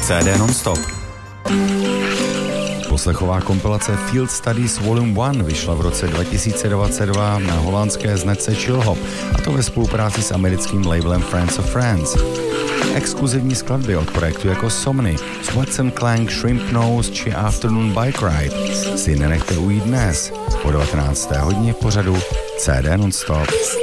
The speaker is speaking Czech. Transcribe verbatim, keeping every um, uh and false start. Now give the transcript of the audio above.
C D non-stop. Poslechová kompilace Field Studies Volume jedna vyšla v roce dva tisíce dvacet dva na holandské značce Chill Hop, a to ve spolupráci s americkým labelem Friends of Friends. Exkluzivní skladby od projektu jako Somny, Sweats and Clank, Shrimp Nose či Afternoon Bike Ride si nenechte ujít dnes po devatenácté hodině v pořadu C D non-stop.